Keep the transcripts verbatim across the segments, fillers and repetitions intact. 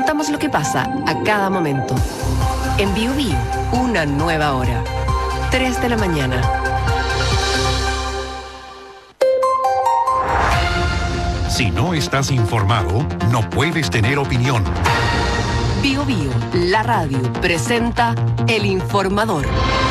contamos lo que pasa a cada momento. En Bio Bio, una nueva hora. tres de la mañana. Si no estás informado, no puedes tener opinión. Bio Bio, la radio, presenta El Informador.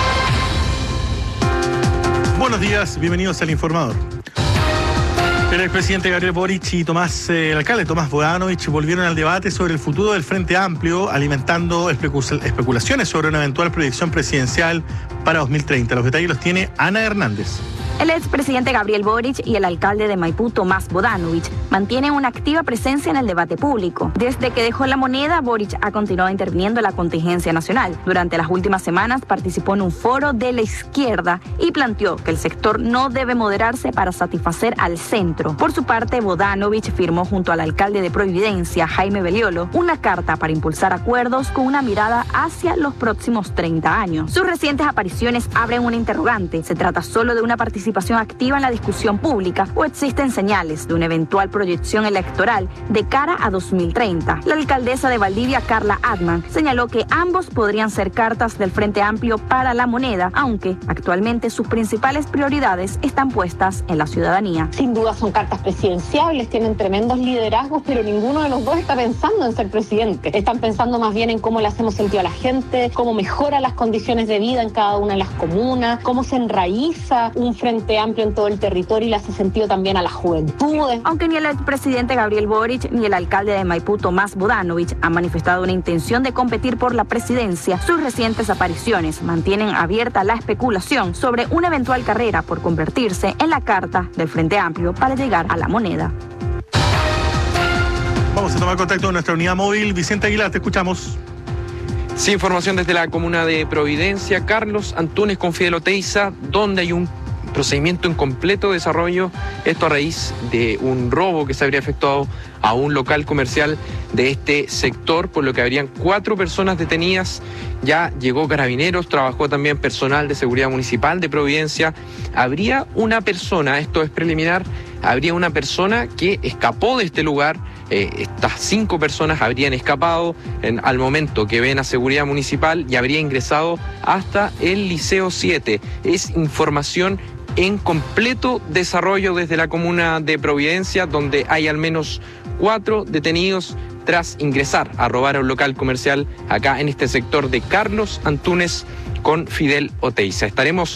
Buenos días, bienvenidos al Informador. El expresidente Gabriel Boric y Tomás, eh, el alcalde Tomás Bodanovich volvieron al debate sobre el futuro del Frente Amplio, alimentando especu- especulaciones sobre una eventual proyección presidencial para dos mil treinta. Los detalles los tiene Ana Hernández. El expresidente Gabriel Boric y el alcalde de Maipú, Tomás Bodanovich, mantienen una activa presencia en el debate público. Desde que dejó la moneda, Boric ha continuado interviniendo en la contingencia nacional. Durante las últimas semanas participó en un foro de la izquierda y planteó que el sector no debe moderarse para satisfacer al centro. Por su parte, Bodanovich firmó junto al alcalde de Providencia, Jaime Belliolo, una carta para impulsar acuerdos con una mirada hacia los próximos treinta años. Sus recientes apariciones abren una interrogante. ¿Se trata solo de una participación participación activa en la discusión pública o existen señales de una eventual proyección electoral de cara a dos mil treinta? La alcaldesa de Valdivia, Carla Adman, señaló que ambos podrían ser cartas del Frente Amplio para la moneda, aunque actualmente sus principales prioridades están puestas en la ciudadanía. Sin duda son cartas presidenciables, tienen tremendos liderazgos, pero ninguno de los dos está pensando en ser presidente. Están pensando más bien en cómo le hacemos sentido a la gente, cómo mejora las condiciones de vida en cada una de las comunas, cómo se enraiza un Frente Amplio en todo el territorio y le hace sentido también a las juventudes. Aunque ni el expresidente Gabriel Boric ni el alcalde de Maipú, Tomás Bodanovich, han manifestado una intención de competir por la presidencia, sus recientes apariciones mantienen abierta la especulación sobre una eventual carrera por convertirse en la carta del Frente Amplio para llegar a la moneda. Vamos a tomar contacto con nuestra unidad móvil. Vicente Aguilar, te escuchamos. Sí, información desde la comuna de Providencia. Carlos Antunes con Fidel Oteiza, donde hay un procedimiento en completo desarrollo, esto a raíz de un robo que se habría efectuado a un local comercial de este sector, por lo que habrían cuatro personas detenidas. Ya llegó Carabineros, trabajó también personal de seguridad municipal de Providencia. Habría una persona, esto es preliminar, habría una persona que escapó de este lugar. Eh, estas cinco personas habrían escapado en, al momento que ven a seguridad municipal y habría ingresado hasta el Liceo siete. Es información en completo desarrollo desde la comuna de Providencia, donde hay al menos cuatro detenidos tras ingresar a robar a un local comercial acá en este sector de Carlos Antunes con Fidel Oteiza. Estaremos